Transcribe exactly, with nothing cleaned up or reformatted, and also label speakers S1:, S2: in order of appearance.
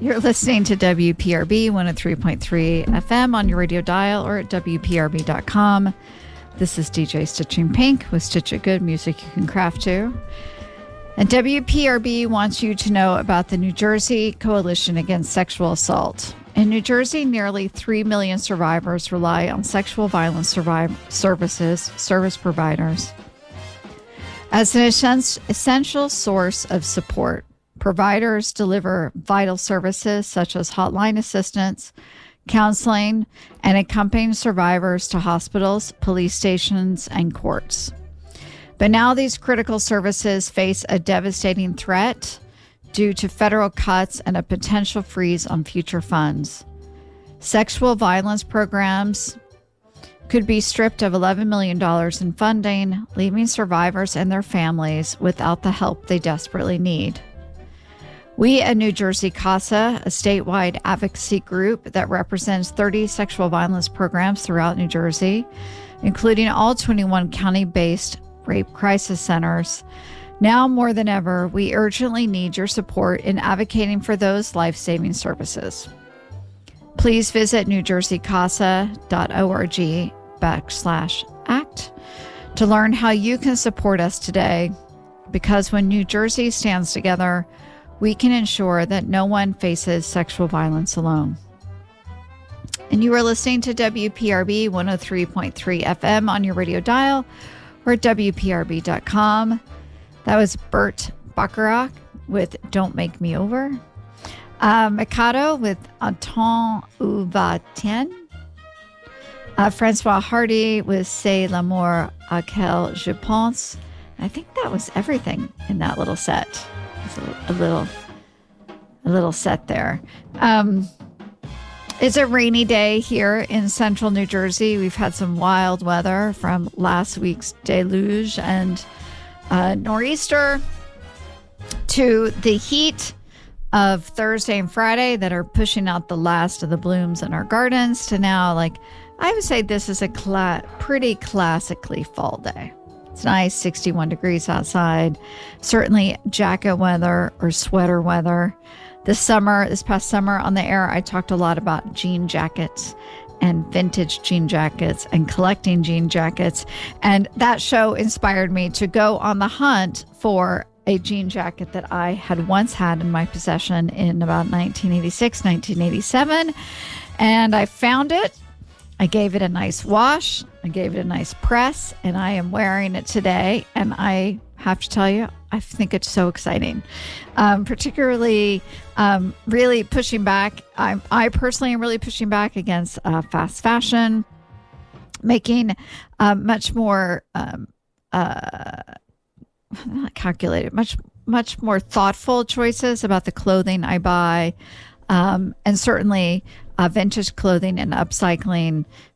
S1: You're listening to W P R B one oh three point three F M on your radio dial or at W P R B dot com. This is D J Stitching Pink with Stitch It Good, music you can craft to. And W P R B wants you to know about the New Jersey Coalition Against Sexual Assault. In New Jersey, nearly three million survivors rely on sexual violence survive services, service providers, as an essential source of support. Providers deliver vital services such as hotline assistance, counseling, and accompanying survivors to hospitals, police stations, and courts. But now these critical services face a devastating threat due to federal cuts and a potential freeze on future funds. Sexual violence programs could be stripped of eleven million dollars in funding, leaving survivors and their families without the help they desperately need. We at New Jersey CASA, a statewide advocacy group that represents thirty sexual violence programs throughout New Jersey, including all twenty-one county-based rape crisis centers. Now more than ever, we urgently need your support in advocating for those life-saving services. Please visit newjerseycasa.org backslash act to learn how you can support us today, because when New Jersey stands together, we can ensure that no one faces sexual violence alone. And you are listening to W P R B one oh three point three F M on your radio dial or at W P R B dot com. That was Burt Bacharach with Don't Make Me Over. Uh, Mikado with Attends où va-t-en. Uh, Francois Hardy with C'est l'amour auquel je pense. I think that was everything in that little set. A, a little, a little set there. Um, it's a rainy day here in central New Jersey. We've had some wild weather from last week's deluge and uh, nor'easter to the heat of Thursday and Friday that are pushing out the last of the blooms in our gardens to now, like, I would say this is a cla- pretty classically fall day. It's nice, sixty-one degrees outside. Certainly jacket weather or sweater weather. This summer, this past summer on the air, I talked a lot about jean jackets and vintage jean jackets and collecting jean jackets. And that show inspired me to go on the hunt for a jean jacket that I had once had in my possession in about nineteen eighty-six, nineteen eighty-seven. And I found it. I gave it a nice wash. I gave it a nice press, and I am wearing it today. And I have to tell you, I think it's so exciting, um, particularly um, really pushing back. I, I personally am really pushing back against uh, fast fashion, making uh, much more um, uh, not calculated, much much more thoughtful choices about the clothing I buy, um, and certainly uh, vintage clothing and upcycling